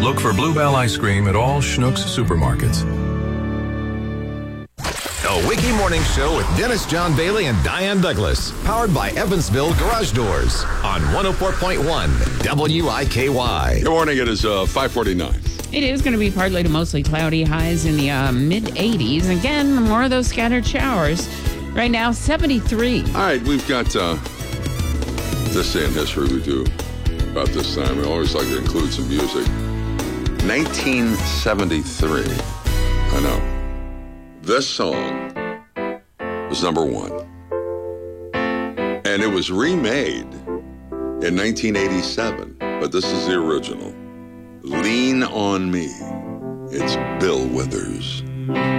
Look for Bluebell ice cream at all Schnucks supermarkets. The Wiki Morning Show with Dennis John Bailey and Diane Douglas. Powered by Evansville Garage Doors on 104.1 WIKY. Good morning. It is 5:49. It is going to be partly to mostly cloudy, highs in the mid-80s. Again, more of those scattered showers. Right now, 73. All right, we've got this day in history we do about this time. We always like to include some music. 1973. I know. This song was number one. And it was remade in 1987. But this is the original. Lean on Me. It's Bill Withers.